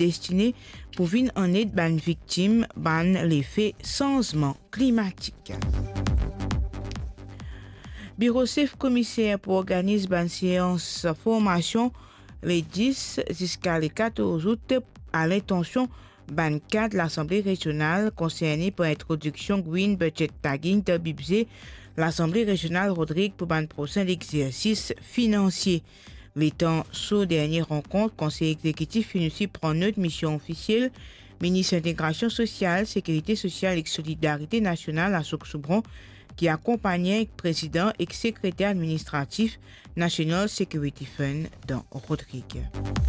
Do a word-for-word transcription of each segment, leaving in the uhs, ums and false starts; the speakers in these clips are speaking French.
destiné pour venir en aide ban victime ban l'effet changement climatique. Bureau chef commissaire pour organiser ban séance formation les dix jusqu'à les quatorze août à l'intention ban cadre l'Assemblée régionale concernée par l'introduction Green Budget Tagging de Bibzé, l'Assemblée régionale Rodrigue pour ban prochain exercice financier. L'étant sous dernière rencontre, Conseil exécutif finit prend notre mission officielle, ministre d'Intégration sociale, Sécurité sociale et Solidarité nationale à Souk-Soubron, qui accompagnait le président et secrétaire administratif National Security Fund dans Rodrigue.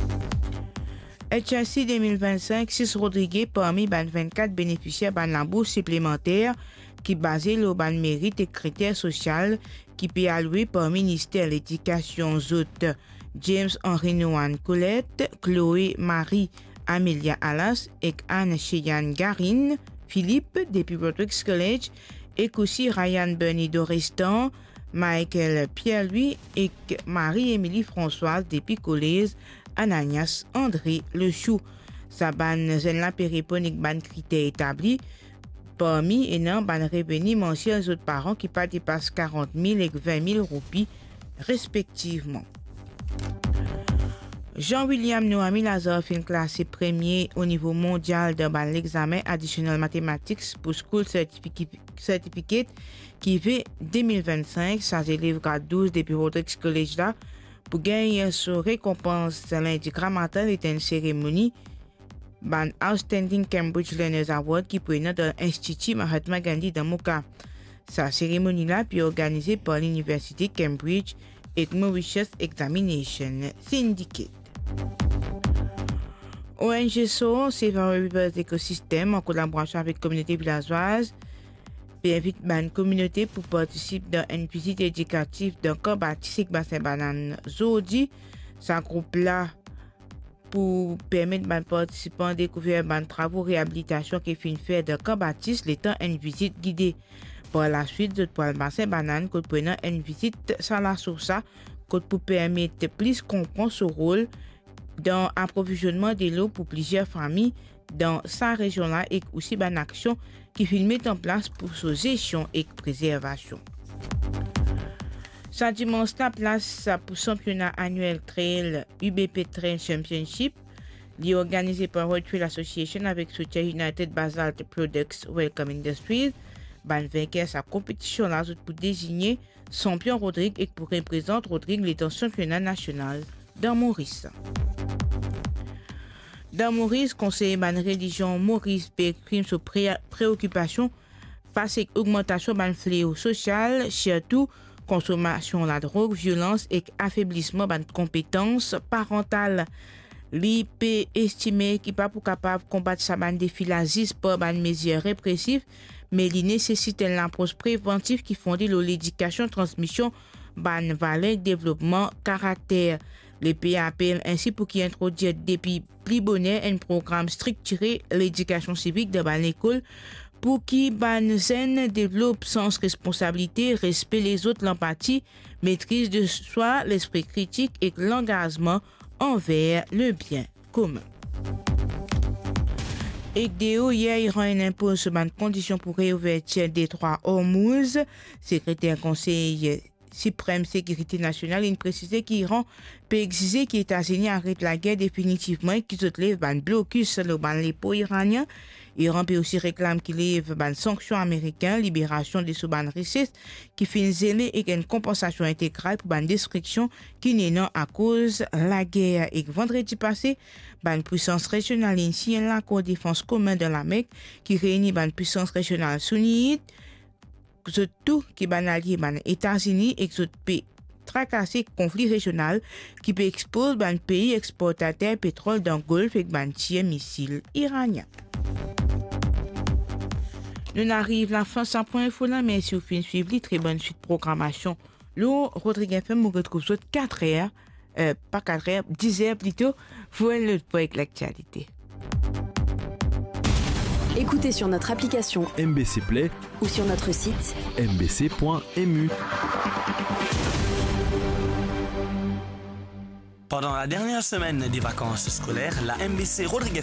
H S C deux mille vingt-cinq, six Rodrigue parmi les vingt-quatre bénéficiaires de la bourse supplémentaire qui basée sur le mérite et critères sociaux qui peut allouer par le ministère de l'Éducation Zout James Henry Noan Colette, Chloé Marie Amelia Alas et Anne Cheyenne Garine, Philippe depuis Rodrigues College et aussi Ryan Bernie Dorestan, Michael Pierre-Louis et Marie-Émilie Françoise depuis Collège Ananias André Le Chou. Sa ban zen la périphonique ban critères établis parmi et non ban revenu mensuel aux autres parents qui pas dépassent quarante mille et vingt mille roupies respectivement. Jean-William Noami Lazare fin classé premier au niveau mondial de ban l'examen Additional Mathematics pour School Certificate qui fait deux mille vingt-cinq. Sa élève grade douze depuis Rodrigues College là pour gagner sa récompense lundi grammatal est une cérémonie ban Outstanding Cambridge Learners Award qui prenait dans l'Institut Mahatma Gandhi dans Moka. Sa cérémonie là puis organisée par l'Université Cambridge et Mauritius Examination Syndicate. O N G S O, Save Our Rivers Ecosystem, en collaboration avec la communauté villageoise, invite la communauté pour participer dans une visite éducative d'un camp bâti avec bassin banane Zodi. Ce groupe-là pour permettre aux participants de découvrir les travaux de réhabilitation qui finissent faire de camp bâtisse, l'étant une visite guidée. Par la suite, de le bassin banane, qu'on prenant une visite sans la source, qu'on pour permettre plus comprendre son rôle dans l'approvisionnement de l'eau pour plusieurs familles dans sa région-là et aussi une action qui finit mettre en place pour sa gestion et préservation. Ça dimanche la place pour championnat annuel trail U B P Trail Championship, li organisé par World Trail Association avec soutien United Basalt Products Welcome Industries. Ban vainqueur sa compétition là pour désigner champion Rodrigue et pour représenter Rodrigue l'étant championnat national dans Maurice. Dans Maurice, conseiller ban religion Maurice exprime ses pré- préoccupations face à l'augmentation ban fléau social, surtout consommation de la drogue, violence et affaiblissement de compétences parentales. L'I P estimé qui pas pour capable combattre sa ban défi l'Aziz par ban mesures répressives, mais il nécessite une approche préventive qui fonde l'éducation, transmission, ban valeur, développement, caractère. Les P appellent ainsi pour qu'il introduise depuis plus bonnet un programme structuré l'éducation civique de ban l'école pour qui ban zen développe sens responsabilité, respect les autres, l'empathie, maîtrise de soi, l'esprit critique et l'engagement envers le bien commun. Et D O hier il rend une impose sur une condition pour réouverture des trois Hormuz. Secrétaire conseil suprême sécurité nationale, il précisé qu'Iran peut exiger que les États-Unis arrêtent la guerre définitivement et qu'ils lèvent un blocus sur le dépôt iranien. Iran peut aussi réclame qu'il lève une sanction américaine, libération des sous-ban richesses qui finit zélé et une compensation intégrale pour une destruction qui n'est non à cause de la guerre. Et vendredi passé, une puissance régionale a signé l'accord de défense commun de la Mecque qui réunit une puissance régionale sunnite, tout qui est allié aux États-Unis et qui peut tracasser le conflit régional qui peut exposer un pays exportateur pétrole dans le Golfe et un tir missile iranien. Nous arrivons à la fin sans point info là, mais si vous finissez suivre très bonne suite de programmation. Là, Rodrigue F M vous retrouve sur quatre heures, euh, pas quatre heures, dix heures plutôt, pour le point avec l'actualité. Écoutez sur notre application M B C Play ou sur notre site m b c point m u. Pendant la dernière semaine des vacances scolaires, la M B C Rodrigue